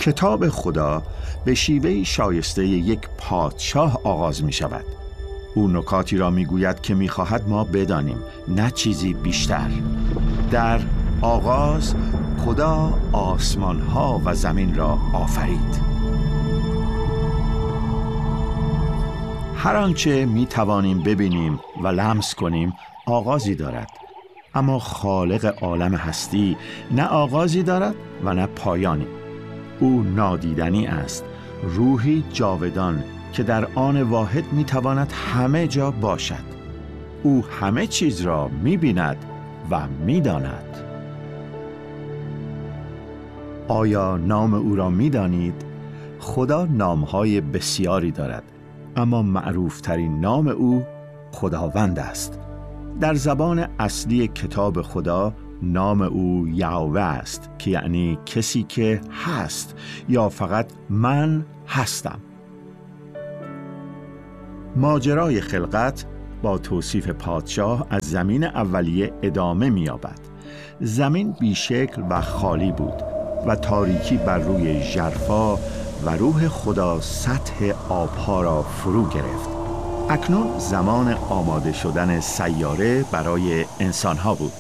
کتاب خدا به شیوهی شایسته یک پادشاه آغاز می شود. او نکاتی را می گوید که می خواهد ما بدانیم، نه چیزی بیشتر. در آغاز خدا آسمان ها و زمین را آفرید. هر آنچه می توانیم ببینیم و لمس کنیم آغازی دارد، اما خالق عالم هستی نه آغازی دارد و نه پایانی. او نادیدنی است، روحی جاودان که در آن واحد می تواند همه جا باشد. او همه چیز را می بیند و می داند. آیا نام او را می دانید؟ خدا نامهای بسیاری دارد، اما معروفترین نام او خداوند است. در زبان اصلی کتاب خدا نام او یهوه است که یعنی کسی که هست یا فقط من هستم. ماجرای خلقت با توصیف پادشاه از زمین اولیه ادامه می‌یابد. زمین بیشکل و خالی بود و تاریکی بر روی ژرفا و روح خدا سطح آبها را فرو گرفت. اکنون زمان آماده شدن سیاره برای انسانها بود.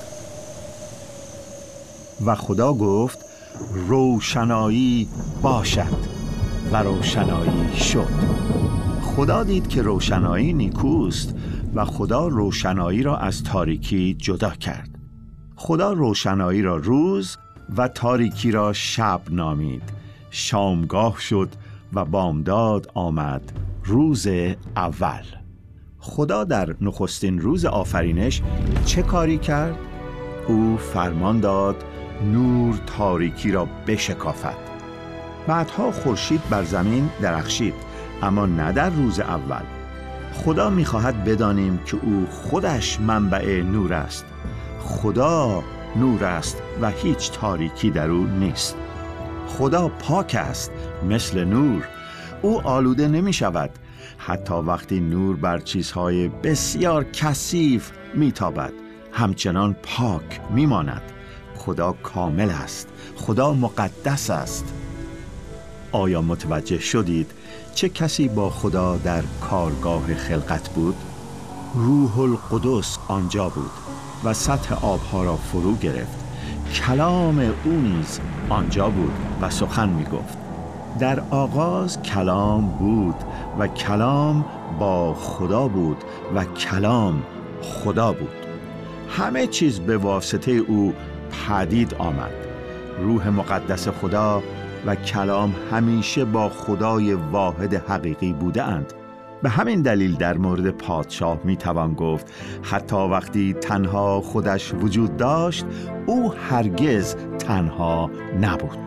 و خدا گفت روشنایی باشد و روشنایی شد. خدا دید که روشنایی نیکوست و خدا روشنایی را از تاریکی جدا کرد. خدا روشنایی را روز و تاریکی را شب نامید. شامگاه شد و بامداد آمد، روز اول. خدا در نخستین روز آفرینش چه کاری کرد؟ او فرمان داد نور تاریکی را بشکافد. بعدها خورشید بر زمین درخشید، اما نه در روز اول. خدا می‌خواهد بدانیم که او خودش منبع نور است. خدا نور است و هیچ تاریکی در او نیست. خدا پاک است مثل نور. او آلوده نمی شود، حتی وقتی نور بر چیزهای بسیار کثیف میتابد همچنان پاک میماند. خدا کامل است. خدا مقدس است. آیا متوجه شدید چه کسی با خدا در کارگاه خلقت بود؟ روح القدس آنجا بود و سطح آبها را فرو گرفت. کلام او نیز آنجا بود و سخن می گفت. در آغاز کلام بود و کلام با خدا بود و کلام خدا بود. همه چیز به واسطه او پدید آمد. روح مقدس خدا و کلام همیشه با خدای واحد حقیقی بوده اند. به همین دلیل در مورد پادشاه می توان گفت حتی وقتی تنها خودش وجود داشت، او هرگز تنها نبود.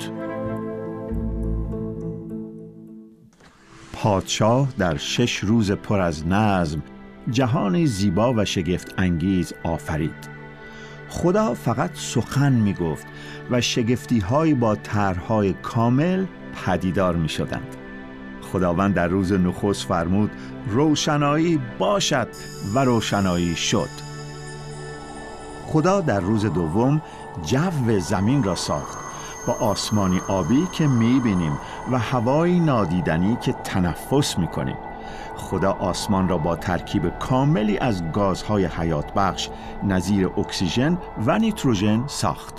پادشاه در 6 روز پر از نظم جهانی زیبا و شگفت انگیز آفرید. خدا فقط سخن می گفت و شگفتی‌های با طرح‌های کامل پدیدار می شدند. خداوند در روز نخست فرمود روشنایی باشد و روشنایی شد. خدا در روز دوم جو زمین را ساخت با آسمانی آبی که می‌بینیم و هوایی نادیدنی که تنفس می‌کنیم. خدا آسمان را با ترکیب کاملی از گازهای حیات بخش نظیر اکسیژن و نیتروژن ساخت.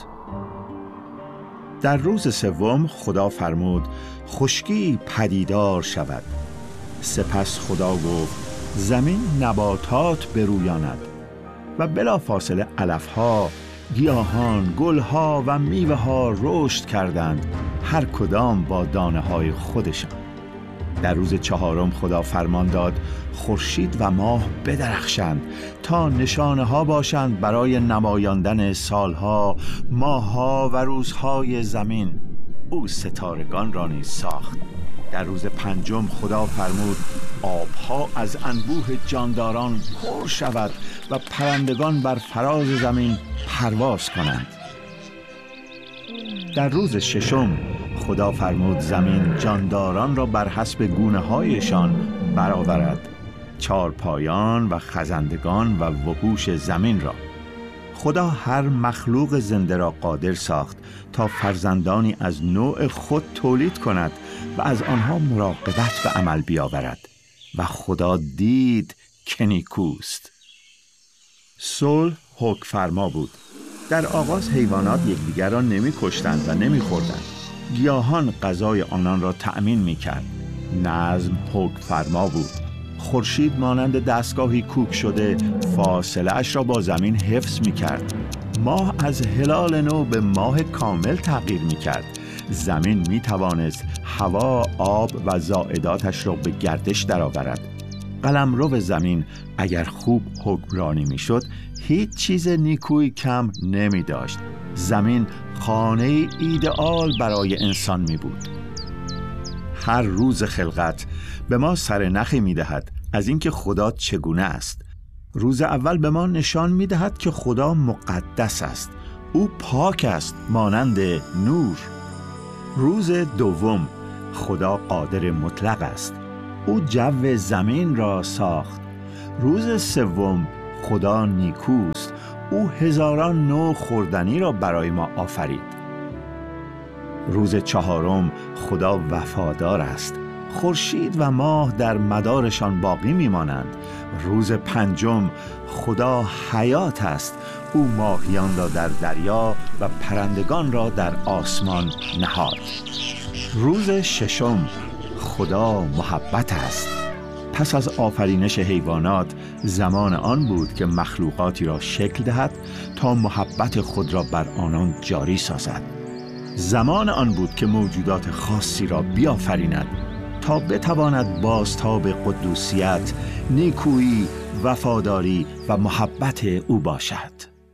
در روز سوم خدا فرمود خشکی پدیدار شود. سپس خدا گفت زمین نباتات برویاند و بلافاصله علفها، گیاهان، گلها و میوه‌ها رشد کردند، هر کدام با دانه‌های خودشان. در روز چهارم خدا فرمان داد خورشید و ماه بدرخشند تا نشانه‌ها باشند برای نمایاندن سالها، ماه‌ها و روزهای زمین. او ستارگان را نیز ساخت. در روز پنجم خدا فرمود آبها از انبوه جانداران پر شود و پرندگان بر فراز زمین پرواز کنند. در روز ششم خدا فرمود زمین جانداران را بر حسب گونه‌هایشان برآورد، چارپایان و خزندگان و وحوش زمین را. خدا هر مخلوق زنده را قادر ساخت تا فرزندانی از نوع خود تولید کند و از آنها مراقبت به عمل بیاورد و خدا دید که نیکوست. صلح حکم فرما بود. در آغاز حیوانات یکدیگر را نمی کشتند و نمی خوردند. گیاهان غذای آنان را تأمین می کرد. نظم حکم فرما بود. خورشید مانند دستگاهی کوک شده فاصله اش را با زمین حفظ می کرد. ماه از هلال نو به ماه کامل تغییر می کرد. زمین می توانست هوا، آب و زائداتش را به گردش درآورد. قلمرو زمین اگر خوب حکمرانی می شد هیچ چیز نیکویی کم نمی داشت. زمین خانه ایدئال برای انسان می بود. هر روز خلقت به ما سرنخی می دهد از اینکه خدا چگونه است. روز اول به ما نشان می دهد که خدا مقدس است. او پاک است مانند نور. روز دوم خدا قادر مطلق است. او جو زمین را ساخت. روز سوم خدا نیکوست. او هزاران نوع خوردنی را برای ما آفرید. روز چهارم خدا وفادار است. خورشید و ماه در مدارشان باقی میمانند. روز پنجم خدا حیات است. او ماهیان را در دریا و پرندگان را در آسمان نهاد. روز ششم خدا محبت است. پس از آفرینش حیوانات زمان آن بود که مخلوقاتی را شکل دهد تا محبت خود را بر آنان جاری سازد. زمان آن بود که موجودات خاصی را بیافریند تا بتواند بازتاب قدوسیت، نیکویی، وفاداری و محبت او باشد.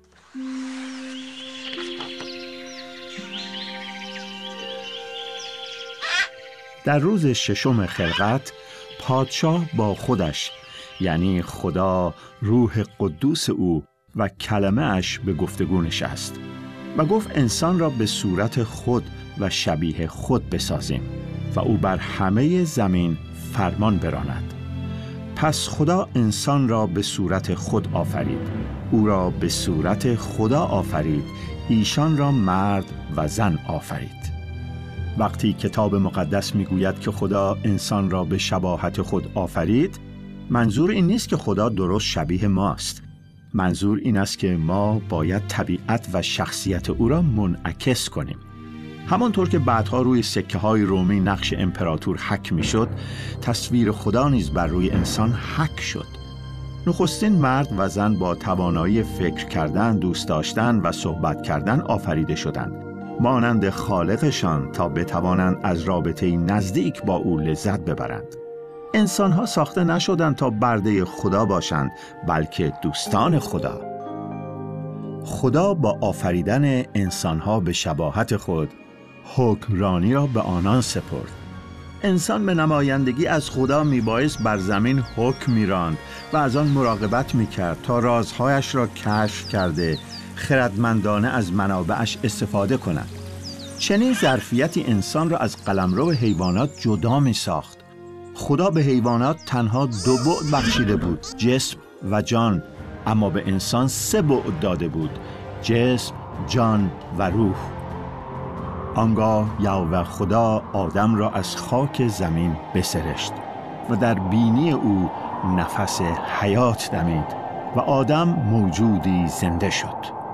در روز ششم خلقت پادشاه با خودش یعنی خدا، روح قدوس او و کلمه اش به گفتگو نشست و گفت انسان را به صورت خود و شبیه خود بسازیم و او بر همه زمین فرمان براند. پس خدا انسان را به صورت خود آفرید. او را به صورت خدا آفرید. ایشان را مرد و زن آفرید. وقتی کتاب مقدس میگوید که خدا انسان را به شباهت خود آفرید، منظور این نیست که خدا درست شبیه ماست. منظور این است که ما باید طبیعت و شخصیت او را منعکس کنیم. همانطور که بعدها روی سکه‌های رومی نقش امپراتور حک می‌شد، تصویر خدا نیز بر روی انسان حک شد. نخستین مرد و زن با توانایی فکر کردن، دوست داشتن و صحبت کردن آفریده شدند، مانند خالقشان تا بتوانند از رابطه‌ای نزدیک با او لذت ببرند. انسان‌ها ساخته نشدند تا برده خدا باشند، بلکه دوستان خدا. خدا با آفریدن انسان‌ها به شباهت خود حکمرانی را به آنان سپرد. انسان به نمایندگی از خدا میبایست بر زمین حکم میراند و از آن مراقبت میکرد تا رازهایش را کشف کرده خردمندانه از منابعش استفاده کند. چنین ظرفیتی انسان را از قلمرو حیوانات جدا میساخت. خدا به حیوانات تنها 2 بعد بخشیده بود، جسم و جان، اما به انسان 3 بعد داده بود، جسم، جان و روح. آنگاه یهوه خدا آدم را از خاک زمین بسرشت و در بینی او نفس حیات دمید و آدم موجودی زنده شد.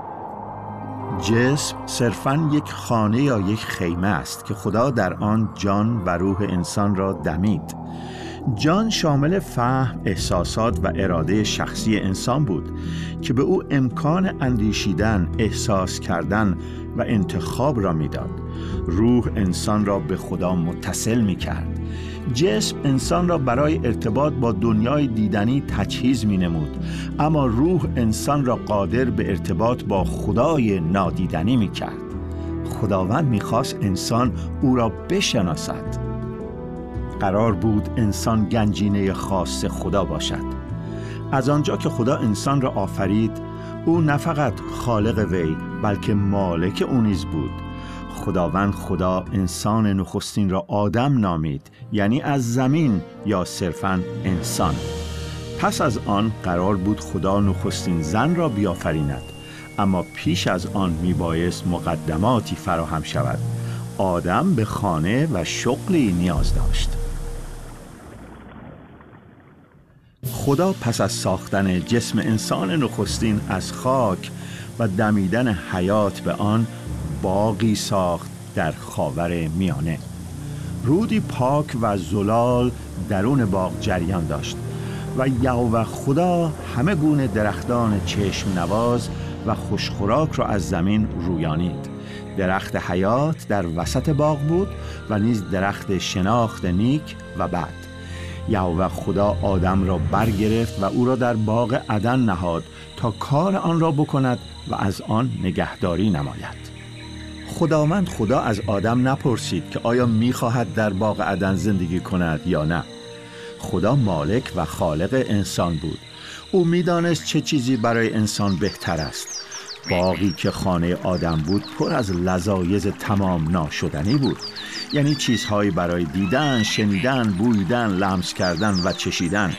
جسم صرفاً یک خانه یا یک خیمه است که خدا در آن جان و روح انسان را دمید. جان شامل فهم، احساسات و اراده شخصی انسان بود که به او امکان اندیشیدن، احساس کردن و انتخاب را میداد. روح انسان را به خدا متصل میکرد. جسم انسان را برای ارتباط با دنیای دیدنی تجهیز مینمود، اما روح انسان را قادر به ارتباط با خدای نادیدنی میکرد. خداوند میخواست انسان او را بشناسد. قرار بود انسان گنجینه خاص خدا باشد. از آنجا که خدا انسان را آفرید، او نه فقط خالق وی بلکه مالک او نیز بود. خداوند خدا انسان نخستین را آدم نامید، یعنی از زمین یا صرفاً انسان. پس از آن قرار بود خدا نخستین زن را بیافریند، اما پیش از آن میبایست مقدماتی فراهم شود. آدم به خانه و شغلی نیاز داشت. خدا پس از ساختن جسم انسان نخستین از خاک و دمیدن حیات به آن، باغی ساخت در خاور میانه. رودی پاک و زلال درون باغ جریان داشت و یهوه خدا همه گونه درختان چشم نواز و خوشخوراک را از زمین رویانید. درخت حیات در وسط باغ بود و نیز درخت شناخت نیک و بد. یهوه خدا آدم را برگرفت و او را در باغ عدن نهاد تا کار آن را بکند و از آن نگهداری نماید. خداوند خدا از آدم نپرسید که آیا می‌خواهد در باغ عدن زندگی کند یا نه. خدا مالک و خالق انسان بود. او می‌دانست چه چیزی برای انسان بهتر است. باغی که خانه آدم بود پر از لذایذ تمام ناشدنی بود، یعنی چیزهایی برای دیدن، شنیدن، بویدن، لمس کردن و چشیدن.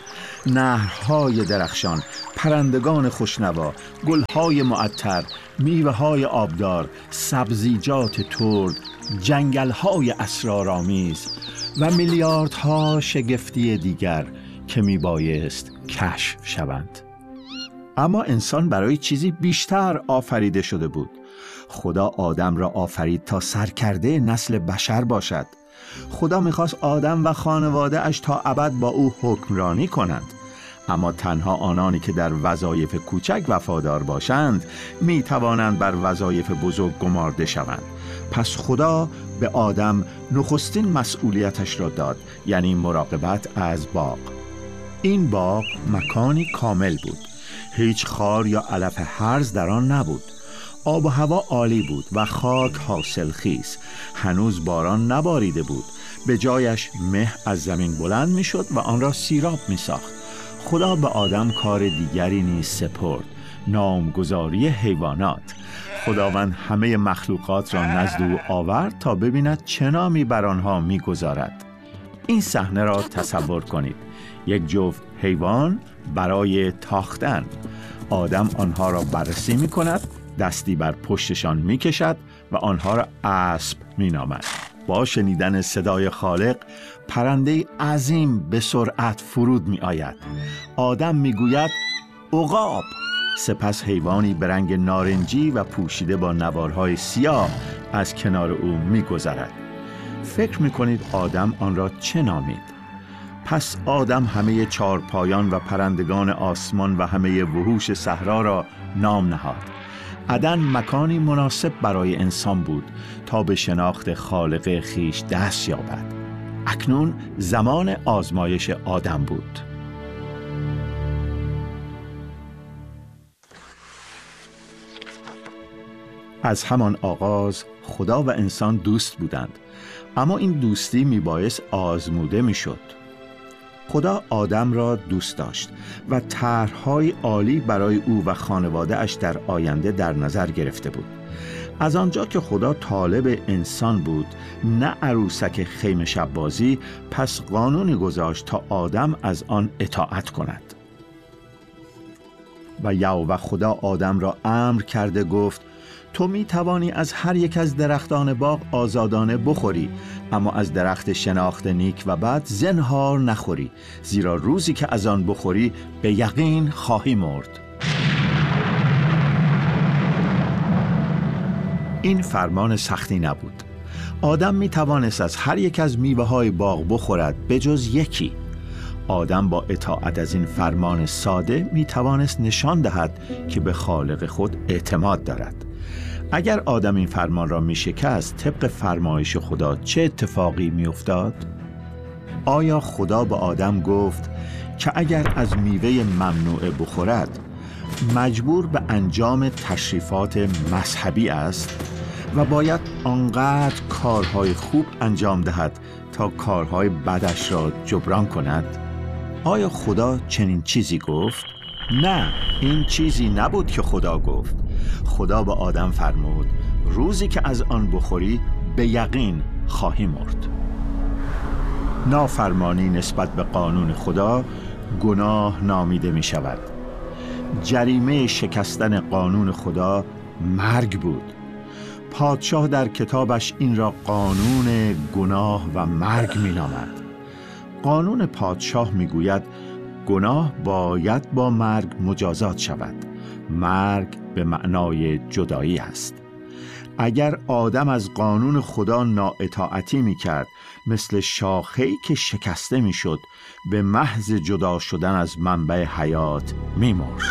نهرهای درخشان، پرندگان خوشنوا، گلهای معطر، میوه‌های آبدار، سبزیجات ترد، جنگل‌های اسرارآمیز و میلیاردها شگفتی دیگر که میبایست کشف شوند. اما انسان برای چیزی بیشتر آفریده شده بود. خدا آدم را آفرید تا سرکرده نسل بشر باشد. خدا میخواست آدم و خانواده اش تا ابد با او حکمرانی کنند. اما تنها آنانی که در وظایف کوچک وفادار باشند میتوانند بر وظایف بزرگ گمارده شوند. پس خدا به آدم نخستین مسئولیتش را داد، یعنی مراقبت از باغ. این باغ مکانی کامل بود. هیچ خار یا علف هرز در آن نبود. آب و هوا عالی بود و خاک حاصلخیز. هنوز باران نباریده بود. به جایش مه از زمین بلند می شد و آن را سیراب می ساخت. خدا به آدم کار دیگری نیز سپرد: نامگذاری حیوانات. خداوند همه مخلوقات را نزد او آورد تا ببیند چه نامی بر آنها می گذارد. این صحنه را تصور کنید: یک جفت حیوان برای تاختن. آدم آنها را بررسی می کند، دستی بر پشتشان می کشد و آنها را اسب می نامد. با شنیدن صدای خالق، پرنده عظیم به سرعت فرود می آید. آدم می گوید عقاب. سپس حیوانی به رنگ نارنجی و پوشیده با نوارهای سیاه از کنار او می گذرد. فکر می کنید آدم آن را چه نامید؟ پس آدم همه چارپایان و پرندگان آسمان و همه وحوش صحرا را نام نهاد. عدن مکانی مناسب برای انسان بود تا به شناخت خالق خویش دست یابد. اکنون زمان آزمایش آدم بود. از همان آغاز خدا و انسان دوست بودند، اما این دوستی میبایست آزموده میشد. خدا آدم را دوست داشت و طرح‌های عالی برای او و خانواده اش در آینده در نظر گرفته بود. از آنجا که خدا طالب انسان بود، نه عروسک خیمه شب بازی، پس قانونی گذاشت تا آدم از آن اطاعت کند. و یهوه خدا آدم را امر کرده گفت: تو می توانی از هر یک از درختان باغ آزادانه بخوری، اما از درخت شناخت نیک و بد زنهار نخوری، زیرا روزی که از آن بخوری به یقین خواهی مرد. این فرمان سختی نبود. آدم می توانست از هر یک از میوه‌های باغ بخورد به جز یکی. آدم با اطاعت از این فرمان ساده می توانست نشان دهد که به خالق خود اعتماد دارد. اگر آدم این فرمان را می شکست، طبق فرمایش خدا چه اتفاقی می افتاد؟ آیا خدا به آدم گفت که اگر از میوه ممنوعه بخورد مجبور به انجام تشریفات مذهبی است و باید آنقدر کارهای خوب انجام دهد تا کارهای بدش را جبران کند؟ آیا خدا چنین چیزی گفت؟ نه، این چیزی نبود که خدا گفت. خدا به آدم فرمود: روزی که از آن بخوری به یقین خواهی مرد. نافرمانی نسبت به قانون خدا گناه نامیده می شود. جریمه شکستن قانون خدا مرگ بود. پادشاه در کتابش این را قانون گناه و مرگ می‌نامد. قانون پادشاه می‌گوید گناه باید با مرگ مجازات شود. مرگ به معنای جدایی است. اگر آدم از قانون خدا نااطاعتی می‌کرد، مثل شاخه‌ای که شکسته می‌شد، به محض جدا شدن از منبع حیات می‌مرد.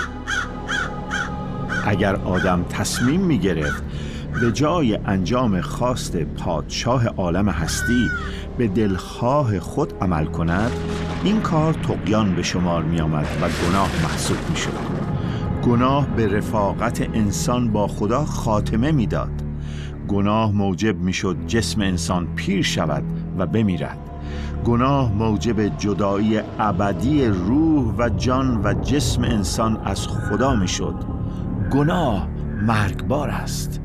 اگر آدم تصمیم می‌گرفت به جای انجام خواست پادشاه عالم هستی به دلخواه خود عمل کند، این کار طغیان به شمار می آمد و گناه محسوب می شد. گناه به رفاقت انسان با خدا خاتمه می داد. گناه موجب می شد جسم انسان پیر شود و بمیرد. گناه موجب جدایی ابدی روح و جان و جسم انسان از خدا می شد. گناه مرگبار است.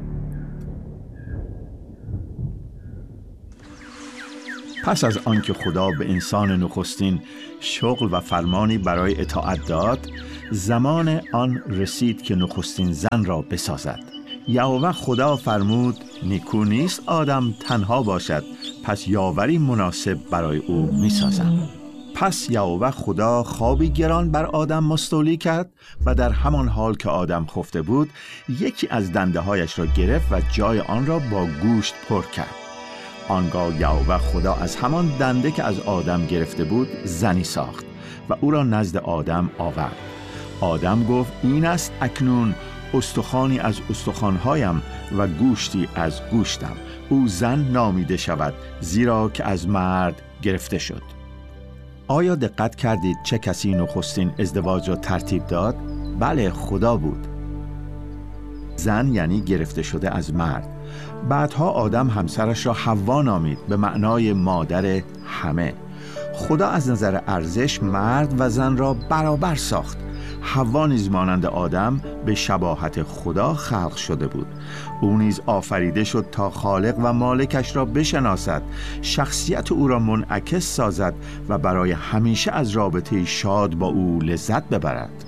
پس از آنکه خدا به انسان نخستین شغل و فرمانی برای اطاعت داد، زمان آن رسید که نخستین زن را بسازد. یهوه خدا فرمود نیکو نیست آدم تنها باشد، پس یاوری مناسب برای او میسازم. پس یهوه خدا خوابی گران بر آدم مستولی کرد و در همان حال که آدم خفته بود، یکی از دنده هایش را گرفت و جای آن را با گوشت پر کرد. آنگاه یهوه خدا از همان دنده که از آدم گرفته بود زنی ساخت و او را نزد آدم آورد. آدم گفت این است اکنون استخوانی از استخوانهایم و گوشتی از گوشتم. او زن نامیده شود زیرا که از مرد گرفته شد. آیا دقت کردید چه کسی نخستین ازدواج را ترتیب داد؟ بله، خدا بود. زن یعنی گرفته شده از مرد. بعدها آدم همسرش را حوا نامید به معنای مادر همه. خدا از نظر ارزش مرد و زن را برابر ساخت. حوا نیز مانند آدم به شباهت خدا خلق شده بود. او نیز آفریده شد تا خالق و مالکش را بشناسد، شخصیت او را منعکس سازد و برای همیشه از رابطه شاد با او لذت ببرد.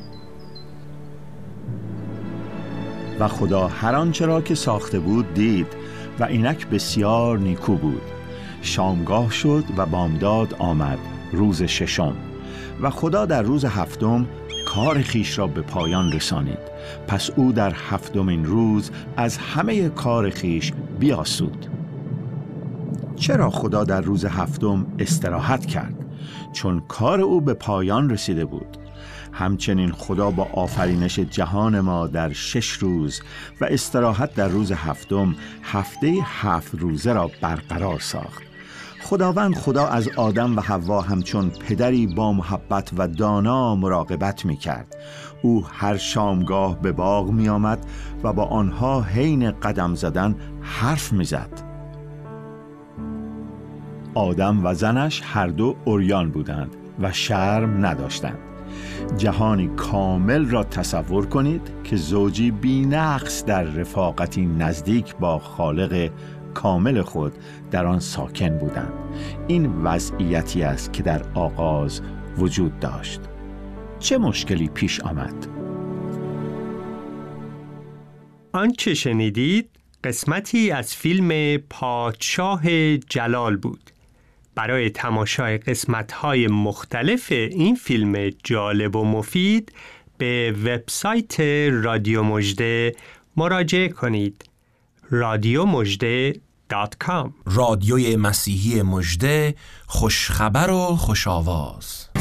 و خدا هر آنچه را که ساخته بود دید و اینک بسیار نیکو بود. شامگاه شد و بامداد آمد، روز ششم. و خدا در روز هفتم کار خیش را به پایان رسانید. پس او در هفتمین روز از همه کار خیش بیاسود. چرا خدا در روز هفتم استراحت کرد؟ چون کار او به پایان رسیده بود. همچنین خدا با آفرینش جهان ما در 6 روز و استراحت در روز هفتم، هفته 7 روزه را برقرار ساخت. خداوند خدا از آدم و حوا همچون پدری با محبت و دانا مراقبت می کرد. او هر شامگاه به باغ می آمد و با آنها حین قدم زدن حرف می زد. آدم و زنش هر دو عریان بودند و شرم نداشتند. جهانی کامل را تصور کنید که زوجی بی نقص در رفاقتی نزدیک با خالق کامل خود در آن ساکن بودند. این وضعیتی است که در آغاز وجود داشت. چه مشکلی پیش آمد؟ آنچه شنیدید قسمتی از فیلم پادشاه جلال بود. برای تماشای قسمت‌های مختلف این فیلم جالب و مفید به وبسایت رادیو مژده مراجعه کنید. radiomojde.com. رادیوی مسیحی مژده، خوشخبر و خوش آواز.